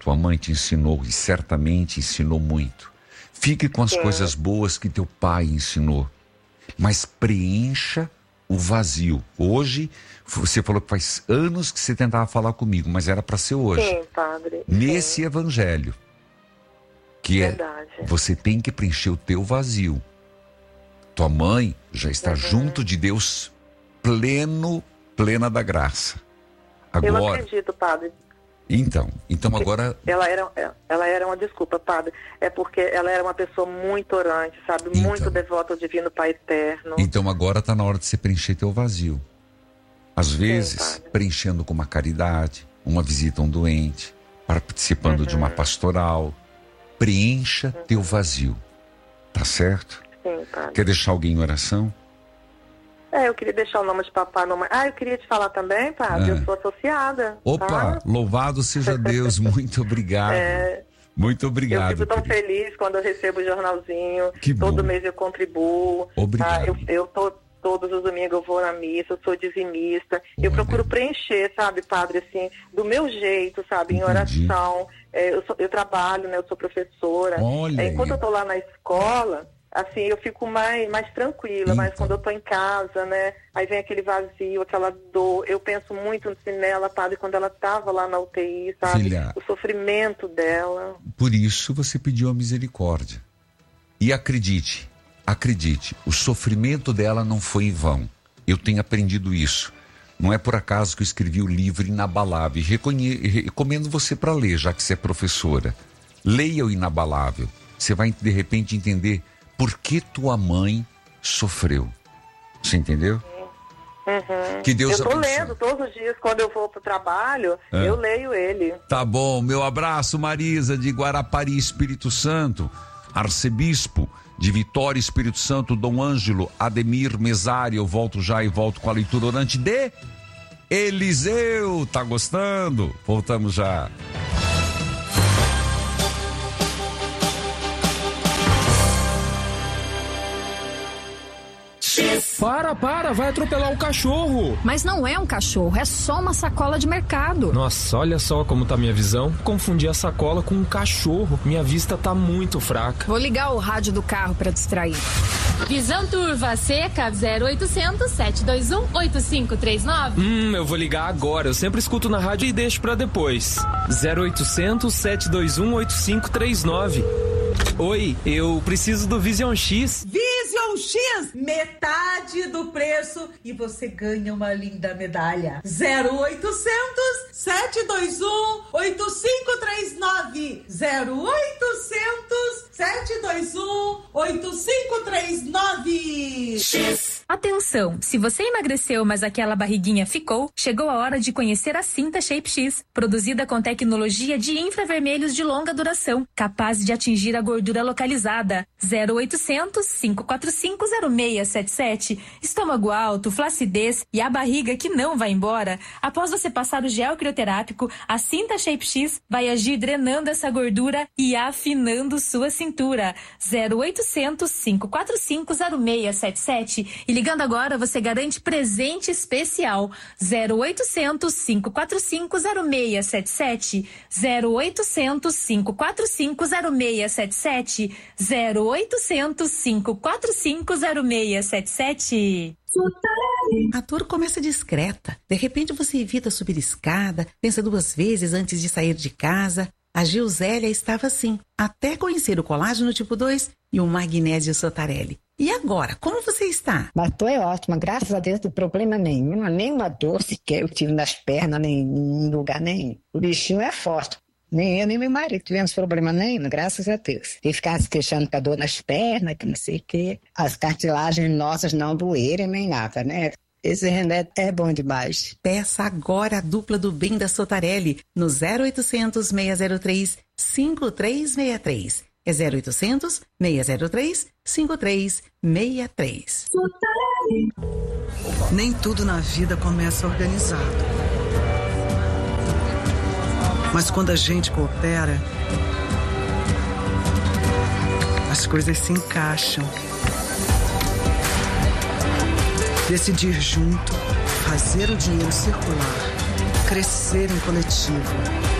tua mãe te ensinou e certamente ensinou muito. Fique com as coisas boas que teu pai ensinou, mas preencha o vazio. Hoje, você falou que faz anos que você tentava falar comigo, mas era para ser hoje. Sim, padre. Nesse evangelho, que Verdade. você tem que preencher o teu vazio. Tua mãe já está junto de Deus, plena da graça. Agora, eu acredito, padre. Então agora... Ela era uma, desculpa, padre, é porque ela era uma pessoa muito orante, sabe? Muito devota ao Divino Pai Eterno. Então agora está na hora de você preencher teu vazio. Às vezes, preenchendo com uma caridade, uma visita a um doente, participando de uma pastoral. Preencha teu vazio. Tá certo? Sim, padre. Quer deixar alguém em oração? Eu queria deixar o nome de papai e mamãe. Eu queria te falar também, padre, eu sou associada. Opa, tá? Louvado seja Deus, muito obrigado. Muito obrigado. Eu fico tão feliz quando eu recebo o jornalzinho. Que bom. Todo mês eu contribuo. Obrigado. Tá? Todos os domingos eu vou na missa, eu sou dizimista. Eu procuro preencher, sabe, padre, assim, do meu jeito, sabe, em oração. Eu trabalho, né, eu sou professora. Enquanto eu tô lá na escola, assim, eu fico mais tranquila, mas quando eu tô em casa, né, aí vem aquele vazio, aquela dor. Eu penso muito nela, padre, quando ela tava lá na UTI, sabe? Filha, o sofrimento dela. Por isso você pediu a misericórdia. E acredite, o sofrimento dela não foi em vão. Eu tenho aprendido isso. Não é por acaso que eu escrevi o livro Inabalável. Recomendo você para ler, já que você é professora. Leia o Inabalável. Você vai, de repente, entender por que tua mãe sofreu. Você entendeu? Que Deus eu tô abençoe. lendo todos os dias, quando eu vou pro trabalho, eu leio ele. Tá bom, meu abraço, Marisa, de Guarapari, Espírito Santo. Arcebispo de Vitória, Espírito Santo, Dom Ângelo Ademir Mesário. Eu volto já e volto com a leitura orante de Eliseu. Tá gostando? Voltamos já. Para, vai atropelar o cachorro. Mas não é um cachorro, é só uma sacola de mercado. Nossa, olha só como tá minha visão. Confundi a sacola com um cachorro. Minha vista tá muito fraca. Vou ligar o rádio do carro pra distrair. Visão turva seca 0800 721 8539. Eu vou ligar agora. Eu sempre escuto na rádio e deixo pra depois. 0800 721 8539. Oi, eu preciso do Vision X. Vision X, metade do preço e você ganha uma linda medalha. 0800 721 8539. 0800 721 8539. X. Atenção, se você emagreceu, mas aquela barriguinha ficou, chegou a hora de conhecer a Cinta Shape X, produzida com tecnologia de infravermelhos de longa duração, capaz de atingir a gordura localizada. 0800 545 0677. Estômago alto, flacidez e a barriga que não vai embora. Após você passar o gel crioterápico, a Cinta Shape X vai agir drenando essa gordura e afinando sua cintura. 0800 545 0677. E ligando agora, você garante presente especial. 0800 545 0677. 0800 545 0677. 0800 545 0677. A dor começa discreta. De repente você evita subir escada, pensa 2 vezes antes de sair de casa. A Gilzélia estava assim, até conhecer o colágeno tipo 2 e o magnésio Sotarelli. E agora, como você está? Mas tô ótima, graças a Deus, não tem problema nenhum, nenhuma dor sequer eu tive nas pernas, nem em lugar nenhum. O bichinho é forte. Nem eu, nem meu marido tivemos problema nenhum, graças a Deus. E ficar se queixando com a dor nas pernas, que não sei o quê. As cartilagens nossas não doerem nem nada, né? Esse remédio é bom demais. Peça agora a dupla do bem da Sotarelli no 0800 603 5363. É 0800 603 5363. Nem tudo na vida começa organizado. Mas quando a gente coopera, as coisas se encaixam. Decidir junto, fazer o dinheiro circular, crescer em coletivo.